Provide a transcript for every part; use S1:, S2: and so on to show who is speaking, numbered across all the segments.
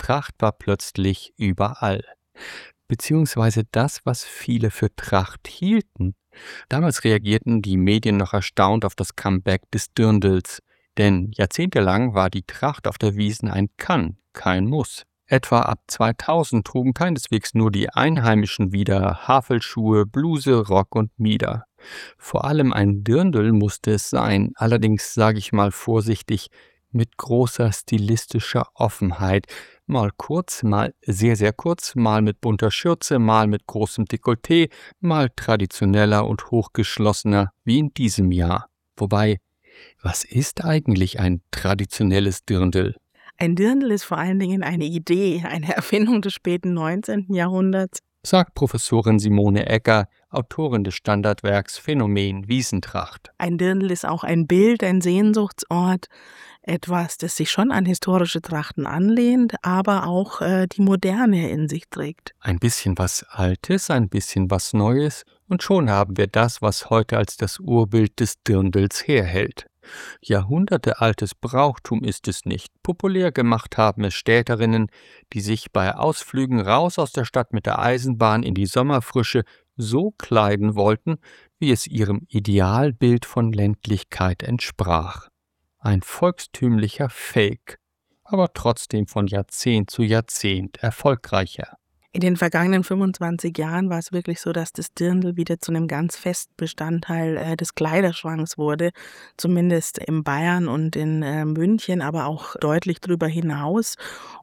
S1: Tracht war plötzlich überall. Beziehungsweise das, was viele für Tracht hielten. Damals reagierten die Medien noch erstaunt auf das Comeback des Dirndls, denn jahrzehntelang war die Tracht auf der Wiesn ein Kann, kein Muss. Etwa ab 2000 trugen keineswegs nur die Einheimischen wieder Havelschuhe, Bluse, Rock und Mieder. Vor allem ein Dirndl musste es sein, allerdings sage ich mal vorsichtig, mit großer stilistischer Offenheit. Mal kurz, mal sehr, sehr kurz, mal mit bunter Schürze, mal mit großem Dekolleté, mal traditioneller und hochgeschlossener, wie in diesem Jahr. Wobei, was ist eigentlich ein traditionelles Dirndl?
S2: Ein Dirndl ist vor allen Dingen eine Idee, eine Erfindung des späten 19. Jahrhunderts,
S1: sagt Professorin Simone Egger, Autorin des Standardwerks Phänomen Wiesentracht.
S2: Ein Dirndl ist auch ein Bild, ein Sehnsuchtsort, etwas, das sich schon an historische Trachten anlehnt, aber auch die Moderne in sich trägt.
S1: Ein bisschen was Altes, ein bisschen was Neues und schon haben wir das, was heute als das Urbild des Dirndls herhält. Jahrhundertealtes Brauchtum ist es nicht. Populär gemacht haben es Städterinnen, die sich bei Ausflügen raus aus der Stadt mit der Eisenbahn in die Sommerfrische so kleiden wollten, wie es ihrem Idealbild von Ländlichkeit entsprach. Ein volkstümlicher Fake, aber trotzdem von Jahrzehnt zu Jahrzehnt erfolgreicher.
S2: In den vergangenen 25 Jahren war es wirklich so, dass das Dirndl wieder zu einem ganz festen Bestandteil des Kleiderschranks wurde, zumindest in Bayern und in München, aber auch deutlich darüber hinaus.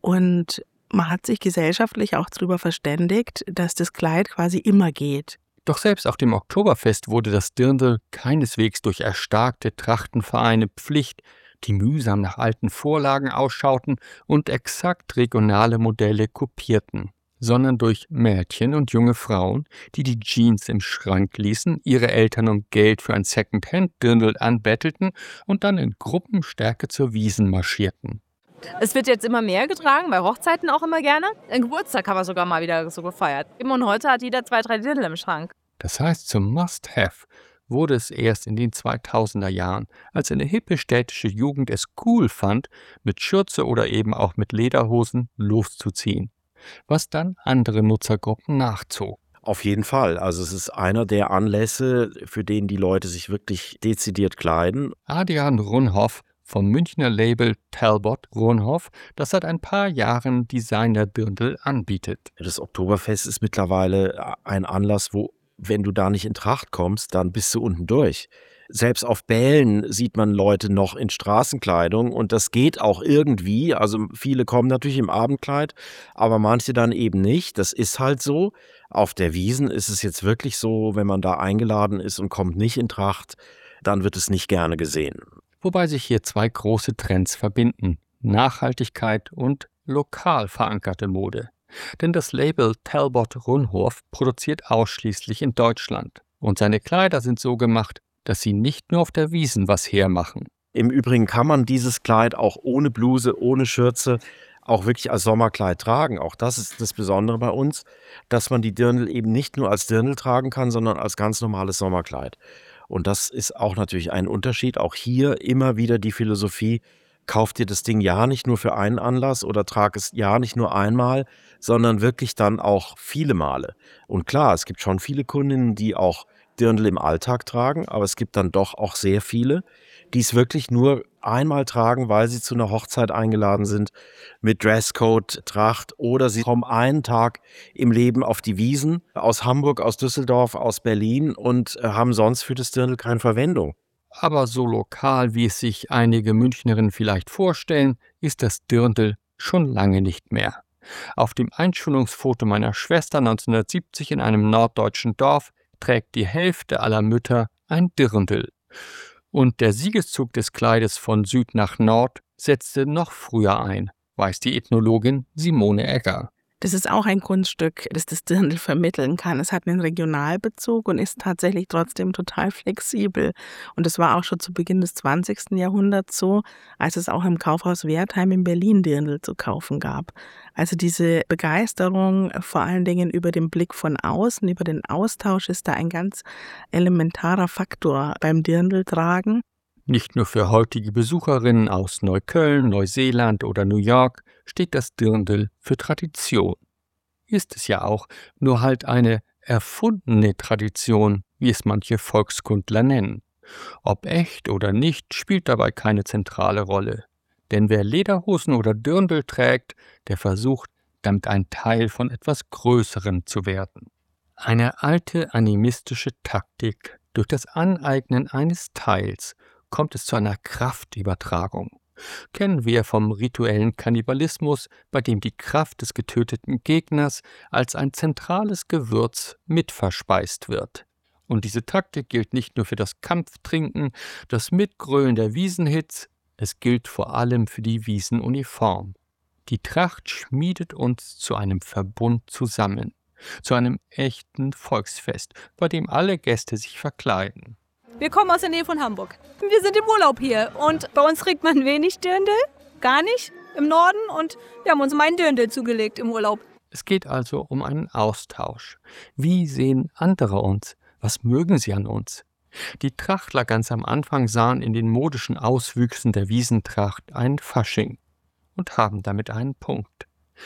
S2: Und man hat sich gesellschaftlich auch darüber verständigt, dass das Kleid quasi immer geht.
S1: Doch selbst auf dem Oktoberfest wurde das Dirndl keineswegs durch erstarkte Trachtenvereine Pflicht, die mühsam nach alten Vorlagen ausschauten und exakt regionale Modelle kopierten, sondern durch Mädchen und junge Frauen, die die Jeans im Schrank ließen, ihre Eltern um Geld für ein Second-Hand-Dirndl anbettelten und dann in Gruppenstärke zur Wiesn marschierten.
S3: Es wird jetzt immer mehr getragen, bei Hochzeiten auch immer gerne. Ein Geburtstag haben wir sogar mal wieder so gefeiert. Und heute hat jeder 2, 3 Dirndl im Schrank.
S1: Das heißt, zum Must-Have wurde es erst in den 2000er Jahren, als eine hippe städtische Jugend es cool fand, mit Schürze oder eben auch mit Lederhosen loszuziehen, was dann andere Nutzergruppen nachzog.
S4: Auf jeden Fall. Also es ist einer der Anlässe, für den die Leute sich wirklich dezidiert kleiden.
S1: Adrian Runhoff vom Münchner Label Talbot Runhoff, das seit ein paar Jahren Designer-Dirndl anbietet.
S4: Das Oktoberfest ist mittlerweile ein Anlass, wo, wenn du da nicht in Tracht kommst, dann bist du unten durch. Selbst auf Bällen sieht man Leute noch in Straßenkleidung und das geht auch irgendwie. Also viele kommen natürlich im Abendkleid, aber manche dann eben nicht. Das ist halt so. Auf der Wiesn ist es jetzt wirklich so, wenn man da eingeladen ist und kommt nicht in Tracht, dann wird es nicht gerne gesehen.
S1: Wobei sich hier zwei große Trends verbinden: Nachhaltigkeit und lokal verankerte Mode. Denn das Label Talbot Runhoff produziert ausschließlich in Deutschland. Und seine Kleider sind so gemacht, dass sie nicht nur auf der Wiesn was hermachen.
S4: Im Übrigen kann man dieses Kleid auch ohne Bluse, ohne Schürze auch wirklich als Sommerkleid tragen. Auch das ist das Besondere bei uns, dass man die Dirndl eben nicht nur als Dirndl tragen kann, sondern als ganz normales Sommerkleid. Und das ist auch natürlich ein Unterschied. Auch hier immer wieder die Philosophie: Kauf dir das Ding ja nicht nur für einen Anlass oder trag es ja nicht nur einmal, sondern wirklich dann auch viele Male. Und klar, es gibt schon viele Kundinnen, die auch Dirndl im Alltag tragen, aber es gibt dann doch auch sehr viele, die es wirklich nur einmal tragen, weil sie zu einer Hochzeit eingeladen sind mit Dresscode, Tracht, oder sie kommen einen Tag im Leben auf die Wiesn aus Hamburg, aus Düsseldorf, aus Berlin und haben sonst für das Dirndl keine Verwendung.
S1: Aber so lokal, wie es sich einige Münchnerinnen vielleicht vorstellen, ist das Dirndl schon lange nicht mehr. Auf dem Einschulungsfoto meiner Schwester 1970 in einem norddeutschen Dorf trägt die Hälfte aller Mütter ein Dirndl. Und der Siegeszug des Kleides von Süd nach Nord setzte noch früher ein, weiß die Ethnologin Simone Egger.
S2: Das ist auch ein Kunststück, das das Dirndl vermitteln kann. Es hat einen Regionalbezug und ist tatsächlich trotzdem total flexibel. Und das war auch schon zu Beginn des 20. Jahrhunderts so, als es auch im Kaufhaus Wertheim in Berlin Dirndl zu kaufen gab. Also diese Begeisterung vor allen Dingen über den Blick von außen, über den Austausch, ist da ein ganz elementarer Faktor beim Dirndl-Tragen.
S1: Nicht nur für heutige Besucherinnen aus Neukölln, Neuseeland oder New York, steht das Dirndl für Tradition. Ist es ja auch, nur halt eine erfundene Tradition, wie es manche Volkskundler nennen. Ob echt oder nicht, spielt dabei keine zentrale Rolle. Denn wer Lederhosen oder Dirndl trägt, der versucht, damit ein Teil von etwas Größerem zu werden. Eine alte animistische Taktik. Durch das Aneignen eines Teils kommt es zu einer Kraftübertragung. Kennen wir vom rituellen Kannibalismus, bei dem die Kraft des getöteten Gegners als ein zentrales Gewürz mitverspeist wird. Und diese Taktik gilt nicht nur für das Kampftrinken, das Mitgrölen der Wiesenhits, es gilt vor allem für die Wiesenuniform. Die Tracht schmiedet uns zu einem Verbund zusammen, zu einem echten Volksfest, bei dem alle Gäste sich verkleiden.
S5: Wir kommen aus der Nähe von Hamburg. Wir sind im Urlaub hier und bei uns trägt man wenig Dirndl, gar nicht, im Norden, und wir haben uns mal einen Dirndl zugelegt im Urlaub.
S1: Es geht also um einen Austausch. Wie sehen andere uns? Was mögen sie an uns? Die Trachtler ganz am Anfang sahen in den modischen Auswüchsen der Wiesentracht ein Fasching und haben damit einen Punkt.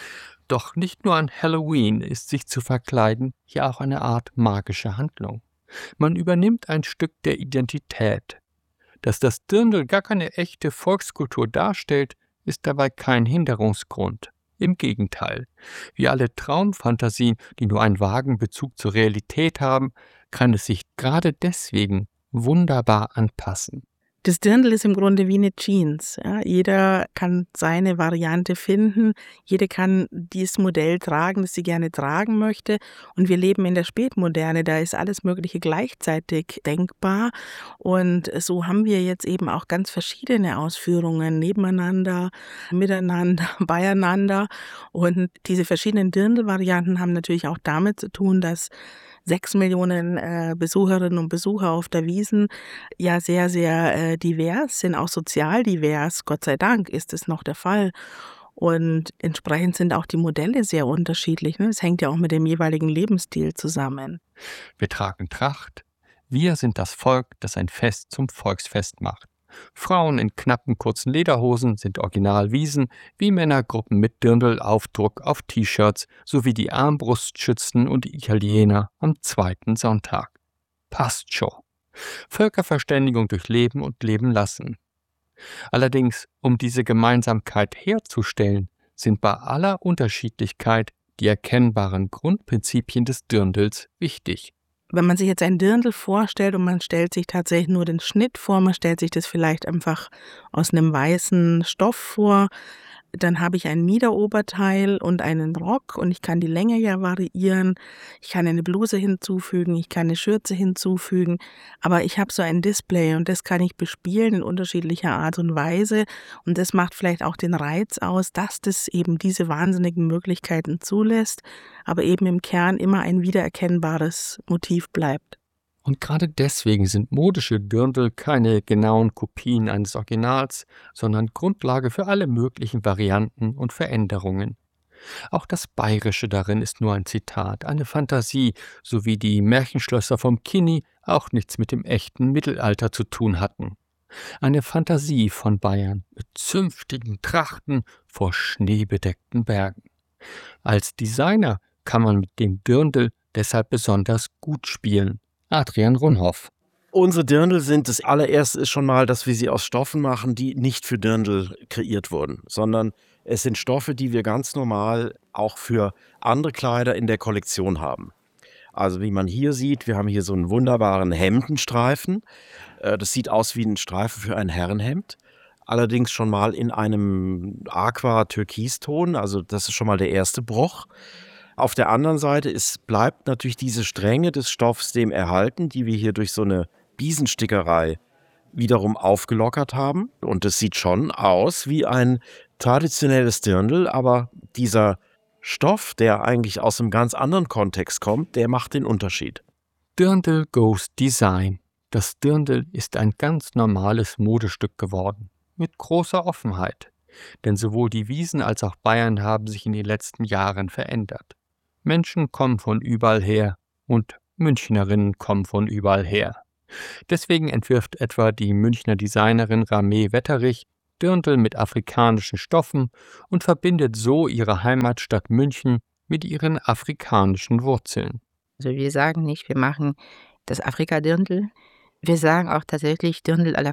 S1: Doch nicht nur an Halloween ist sich zu verkleiden ja auch eine Art magische Handlung. Man übernimmt ein Stück der Identität. Dass das Dirndl gar keine echte Volkskultur darstellt, ist dabei kein Hinderungsgrund. Im Gegenteil, wie alle Traumfantasien, die nur einen vagen Bezug zur Realität haben, kann es sich gerade deswegen wunderbar anpassen.
S2: Das Dirndl ist im Grunde wie eine Jeans. Ja. Jeder kann seine Variante finden. Jeder kann dieses Modell tragen, das sie gerne tragen möchte. Und wir leben in der Spätmoderne. Da ist alles Mögliche gleichzeitig denkbar. Und so haben wir jetzt eben auch ganz verschiedene Ausführungen nebeneinander, miteinander, beieinander. Und diese verschiedenen Dirndl-Varianten haben natürlich auch damit zu tun, dass 6 Millionen Besucherinnen und Besucher auf der Wiesn ja sehr, sehr divers sind, auch sozial divers. Gott sei Dank ist es noch der Fall. Und entsprechend sind auch die Modelle sehr unterschiedlich. Es hängt ja auch mit dem jeweiligen Lebensstil zusammen.
S1: Wir tragen Tracht. Wir sind das Volk, das ein Fest zum Volksfest macht. Frauen in knappen, kurzen Lederhosen sind Originalwiesen, wie Männergruppen mit Dirndl-Aufdruck auf T-Shirts sowie die Armbrustschützen und die Italiener am zweiten Sonntag. Passt schon. Völkerverständigung durch Leben und Leben lassen. Allerdings, um diese Gemeinsamkeit herzustellen, sind bei aller Unterschiedlichkeit die erkennbaren Grundprinzipien des Dirndls wichtig.
S2: Wenn man sich jetzt ein Dirndl vorstellt und man stellt sich tatsächlich nur den Schnitt vor, man stellt sich das vielleicht einfach aus einem weißen Stoff vor, dann habe ich ein Miederoberteil und einen Rock und ich kann die Länge ja variieren. Ich kann eine Bluse hinzufügen, ich kann eine Schürze hinzufügen, aber ich habe so ein Display und das kann ich bespielen in unterschiedlicher Art und Weise und das macht vielleicht auch den Reiz aus, dass das eben diese wahnsinnigen Möglichkeiten zulässt, aber eben im Kern immer ein wiedererkennbares Motiv bleibt.
S1: Und gerade deswegen sind modische Dirndl keine genauen Kopien eines Originals, sondern Grundlage für alle möglichen Varianten und Veränderungen. Auch das Bayerische darin ist nur ein Zitat, eine Fantasie, so wie die Märchenschlösser vom Kini auch nichts mit dem echten Mittelalter zu tun hatten. Eine Fantasie von Bayern mit zünftigen Trachten vor schneebedeckten Bergen. Als Designer kann man mit dem Dirndl deshalb besonders gut spielen. Adrian Runhoff.
S4: Unsere Dirndl sind, das allererste ist schon mal, dass wir sie aus Stoffen machen, die nicht für Dirndl kreiert wurden, sondern es sind Stoffe, die wir ganz normal auch für andere Kleider in der Kollektion haben. Also wie man hier sieht, wir haben hier so einen wunderbaren Hemdenstreifen. Das sieht aus wie ein Streifen für ein Herrenhemd. Allerdings schon mal in einem Aqua-Türkiston, also das ist schon mal der erste Bruch. Auf der anderen Seite bleibt natürlich diese Strenge des Stoffs dem erhalten, die wir hier durch so eine Biesenstickerei wiederum aufgelockert haben. Und es sieht schon aus wie ein traditionelles Dirndl, aber dieser Stoff, der eigentlich aus einem ganz anderen Kontext kommt, der macht den Unterschied.
S1: Dirndl goes Design. Das Dirndl ist ein ganz normales Modestück geworden, mit großer Offenheit. Denn sowohl die Wiesn als auch Bayern haben sich in den letzten Jahren verändert. Menschen kommen von überall her und Münchnerinnen kommen von überall her. Deswegen entwirft etwa die Münchner Designerin Ramee Wetterich Dirndl mit afrikanischen Stoffen und verbindet so ihre Heimatstadt München mit ihren afrikanischen Wurzeln.
S6: Also wir sagen nicht, wir machen das Afrika-Dirndl. Wir sagen auch tatsächlich Dirndl à la